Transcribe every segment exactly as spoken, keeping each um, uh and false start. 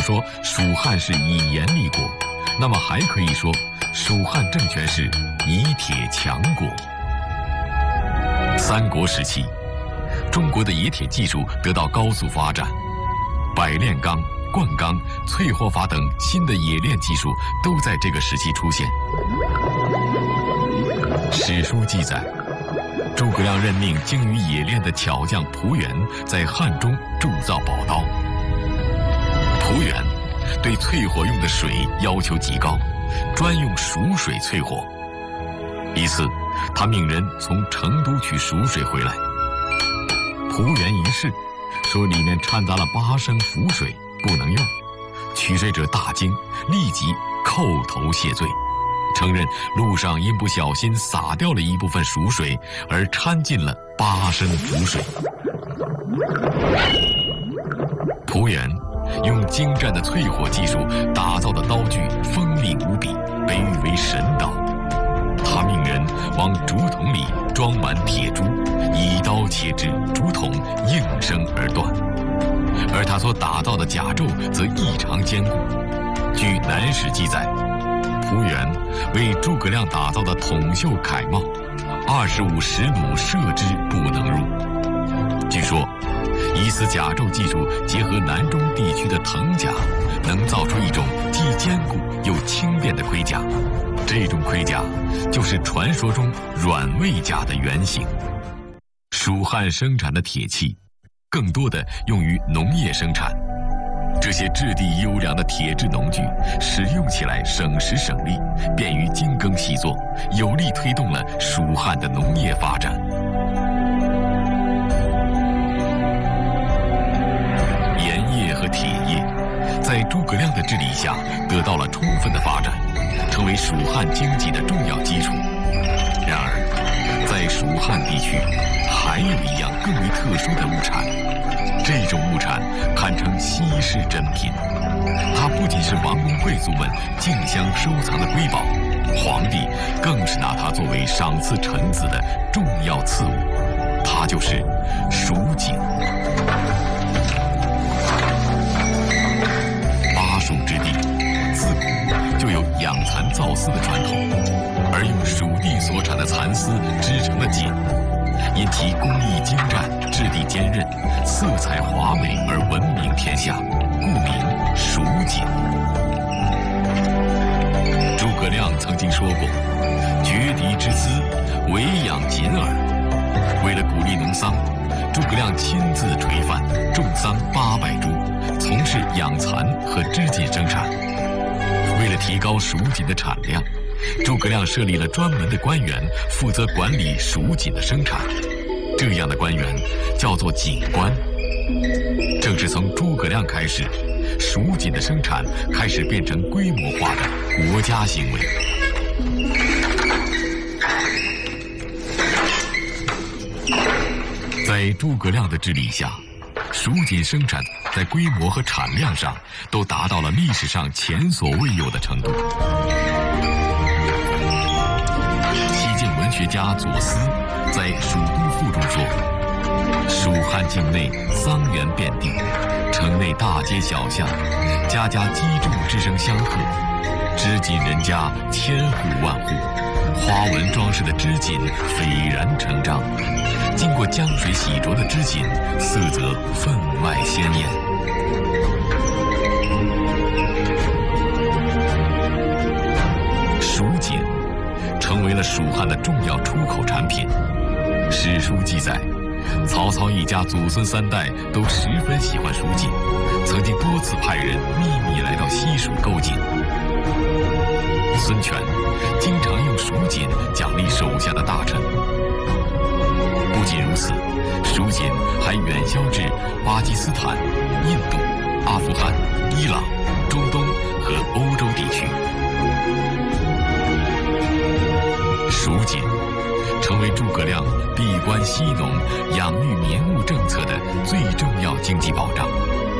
说蜀汉是以盐立国，那么还可以说蜀汉政权是以铁强国。三国时期，中国的冶铁技术得到高速发展，百炼钢、灌钢、淬火法等新的冶炼技术都在这个时期出现。史书记载，诸葛亮任命精于冶炼的巧匠蒲原在汉中铸造宝刀。蒲原对淬火用的水要求极高，专用蜀水淬火。一次，他命人从成都取蜀水回来，蒲原一试，说里面掺杂了八升浮水，不能用。取水者大惊，立即叩头谢罪，承认路上因不小心洒掉了一部分蜀水，而掺进了八升浮水。蒲原用精湛的淬火技术打造的刀具锋利无比，被誉为神刀。他命人往竹筒里装满铁珠，以刀切至，竹筒应声而断。而他所打造的甲胄则异常坚固。据《南史》记载，蒲原为诸葛亮打造的筒袖铠帽，二十五石弩射之不能入。据说，以此甲胄技术结合南中地区的藤甲，能造出一种既坚固又轻便的盔甲。这种盔甲就是传说中软猬甲的原型。蜀汉生产的铁器，更多的用于农业生产。这些质地优良的铁制农具，使用起来省时省力，便于精耕细作，有力推动了蜀汉的农业发展。盐业和铁业在诸葛亮的治理下得到了充分的发展，成为蜀汉经济的重要基础。然而，在蜀汉地区，还有一样更为特殊的物产，这种物产堪称稀世珍品。它不仅是王公贵族们竞相收藏的瑰宝，皇帝更是拿它作为赏赐臣子的重要赐物。它就是蜀锦。巴蜀之地，自古就有养蚕造丝的传统，而用蜀地所产的蚕丝织成的锦，因其工艺精湛、质地坚韧、色彩华美而闻名天下，故名蜀锦。诸葛亮曾经说过：“绝敌之资，唯养锦耳。”为了鼓励农桑，诸葛亮亲自垂范种桑八百株，从事养蚕和织锦生产。为了提高蜀锦的产量，诸葛亮设立了专门的官员，负责管理蜀锦的生产。这样的官员叫做锦官。正是从诸葛亮开始，蜀锦的生产开始变成规模化的国家行为。在诸葛亮的治理下，蜀锦生产在规模和产量上都达到了历史上前所未有的程度。西晋文学家左思在《蜀都赋》中说：“蜀汉境内桑园遍地，城内大街小巷，家家击筑之声相和，织锦人家千户万户，花纹装饰的织锦斐然成章。经过江水洗濯的织锦，色泽分外鲜艳。”蜀锦成为了蜀汉的重要出口产品。史书记载，曹操一家祖孙三代都十分喜欢蜀锦，曾经多次派人秘密来到西蜀购锦。孙权经常用蜀锦奖励手下的大臣。不仅如此，蜀锦还远销至巴基斯坦、印度、阿富汗、伊朗、中东和欧洲地区。蜀锦成为诸葛亮闭关息农、养育绵务政策的最重要经济保障。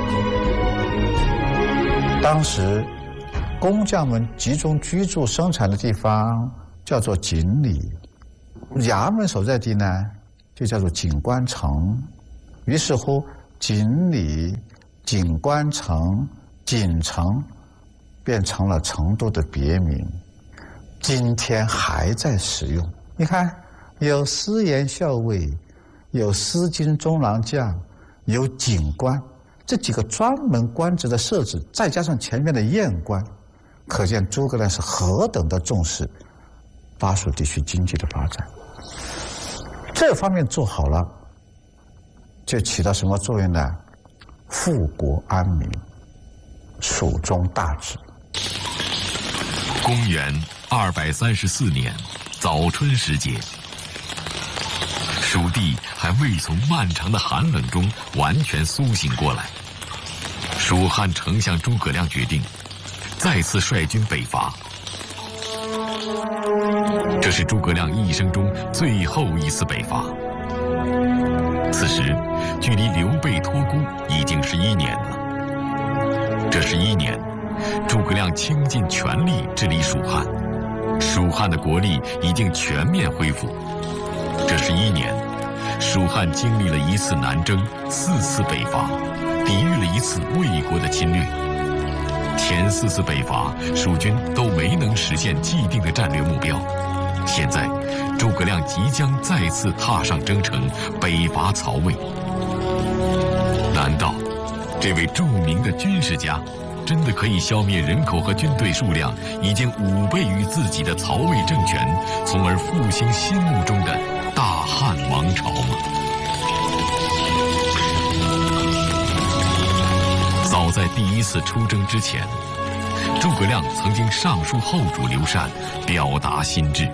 当时，工匠们集中居住生产的地方叫做锦里，衙门所在地呢，就叫做锦官城。于是乎，锦里、锦官城、 锦城变成了成都的别名，今天还在使用。你看，有司盐校尉，有司经中郎将，有警官，这几个专门官职的设置，再加上前面的验官，可见诸葛亮是何等的重视巴蜀地区经济的发展。这方面做好了，就起到什么作用呢？富国安民，蜀中大治。 公元二百三十四年早春时节，蜀地还未从漫长的寒冷中完全苏醒过来。蜀汉丞相诸葛亮决定再次率军北伐，这是诸葛亮一生中最后一次北伐。此时，距离刘备托孤已经是一年了。这是一年，诸葛亮倾尽全力治理蜀汉，蜀汉的国力已经全面恢复。这是一年，蜀汉经历了一次南征，四次北伐，抵御了一次魏国的侵略。前四次北伐，蜀军都没能实现既定的战略目标。现在，诸葛亮即将再次踏上征程，北伐曹魏。难道这位著名的军事家真的可以消灭人口和军队数量已经五倍于自己的曹魏政权，从而复兴心目中的大汉王朝吗？早在第一次出征之前，诸葛亮曾经上书后主刘禅，表达心志。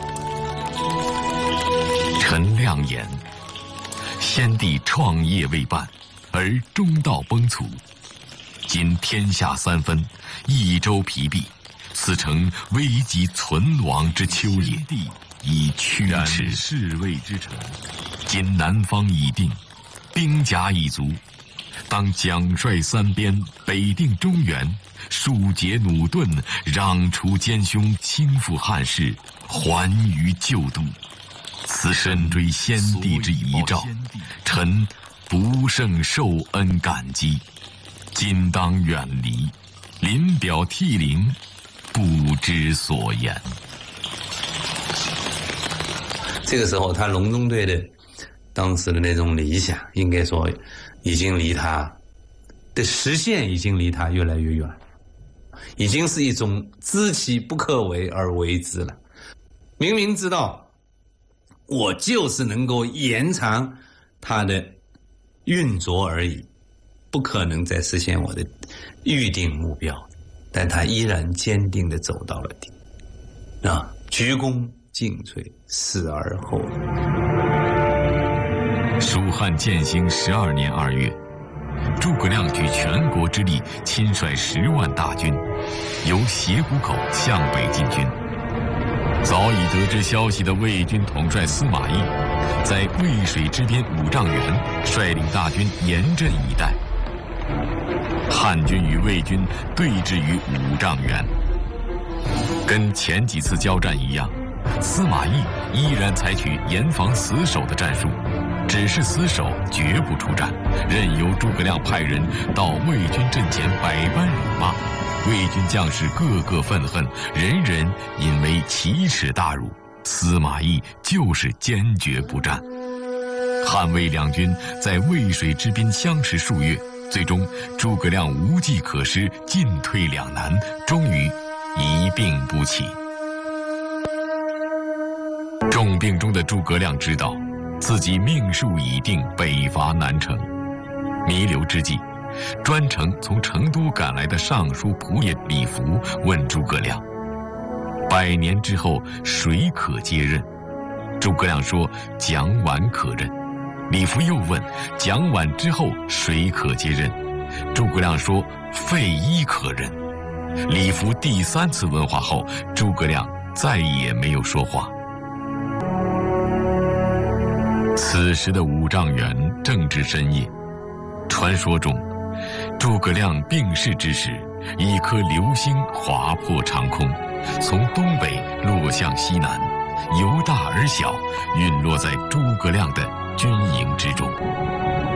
臣亮言：先帝创业未半，而中道崩殂。今天下三分，益州疲弊，此诚危急存亡之秋也。以驱驰侍卫之臣，今南方已定，兵甲已足，当奖率三边，北定中原，庶解弩盾，攘除奸凶，倾覆汉室，还于旧都。此身追先帝之遗诏，臣不胜受恩感激。今当远离，临表涕零，不知所言。 这个时候，他隆中对的当时的那种理想，应该说已经离他的实现已经离他越来越远，已经是一种知其不可为而为之了。明明知道我就是能够延长它的运作而已，不可能再实现我的预定目标，但他依然坚定地走到了底，啊，鞠躬尽瘁，死而后已。 蜀汉建兴十二年二月，诸葛亮举全国之力亲率十万大军，由斜谷口向北进军。早已得知消息的魏军统帅司马懿，在渭水之边五丈原率领大军严阵以待。汉军与魏军对峙于五丈原，跟前几次交战一样，司马懿依然采取严防死守的战术，只是死守，绝不出战，任由诸葛亮派人到魏军阵前百般辱骂。魏军将士个个愤恨，人人因为奇耻大辱，司马懿就是坚决不战。汉魏两军在渭水之滨相持数月，最终诸葛亮无计可施，进退两难，终于一病不起。重病中的诸葛亮知道自己命数已定，北伐难成。弥留之际，专程从成都赶来的尚书仆射李福问诸葛亮：百年之后谁可接任？诸葛亮说：蒋琬可任。李福又问：蒋琬之后谁可接任？诸葛亮说：费祎可任。李福第三次问话后，诸葛亮再也没有说话。此时的五丈原正值深夜，传说中诸葛亮病逝之时，一颗流星划破长空，从东北落向西南，由大而小，陨落在诸葛亮的军营之中。